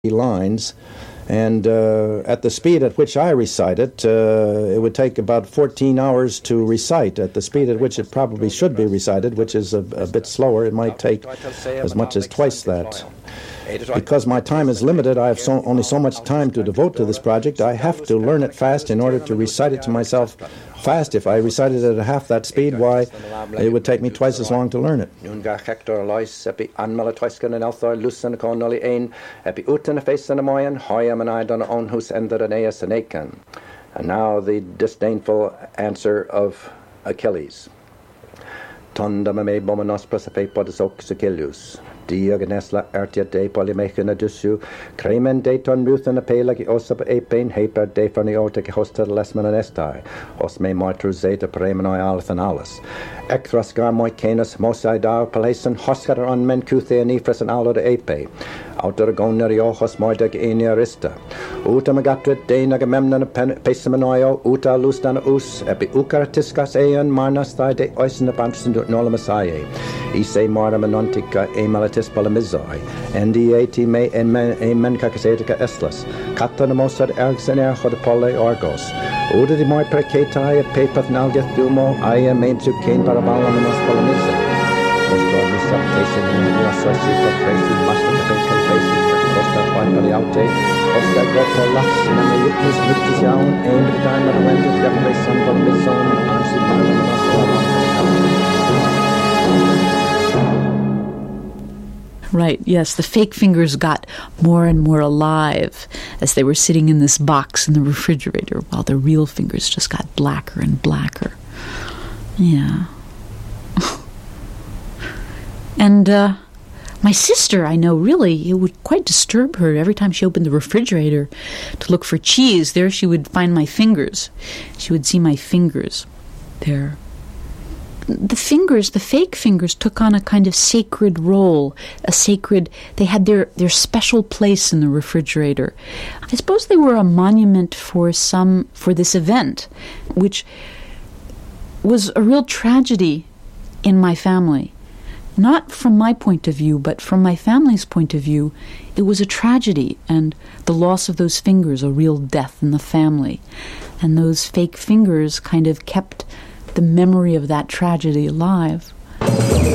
lines, and at the speed at which I recite it, it would take about 14 hours to recite. At the speed at which it probably should be recited, which is a bit slower, it might take as much as twice that. Because my time is limited, I have only so much time to devote to this project. I have to learn it fast in order to recite it to myself fast. If I recited it at half that speed, why, it would take me twice as long to learn it. And now the disdainful answer of Achilles. Diagnesla ertia de polymechina dusu, cremen de ton ruthan a pelagi osab apain, haper de faniotic hostel lesman and estai, os me mitru zeta premenoi alathanalis. Ecthrasgar moicanus mosai dar palason, hoscater on men cuthe and ephras and alo de ape, outer gonerio hos moidag eniarista. Uta magatrit de nagamemnon pesamanoio, uta lustan us, epi ucaratiscas eon marnas thai de oisin of amson nolamasae, ise maramenontica emalatis polemizoi, NDAT me emen cacasetica eslas, catanamosad ergsener hodapole orgos, uda di moi precatai a papath nalgeth dumo, aia main to cane parabalamenos polemiza. Ostor misaptation in the Yososi for crazy master of bacon faces, Oscar Paliaute, Oscar Gotolas, and the Lucas Luctisiaun, aimed at the time of the rented Gabriel Son from Bizon, answered Paramanos. Right, yes, the fake fingers got more and more alive as they were sitting in this box in the refrigerator, while the real fingers just got blacker and blacker. Yeah. And my sister, I know, really, it would quite disturb her every time she opened the refrigerator to look for cheese. There she would find my fingers. She would see my fingers there. The fingers, the fake fingers, took on a kind of sacred role, they had their special place in the refrigerator. I suppose they were a monument for this event, which was a real tragedy in my family. Not from my point of view, but from my family's point of view, it was a tragedy, and the loss of those fingers, a real death in the family. And those fake fingers kind of kept the memory of that tragedy alive.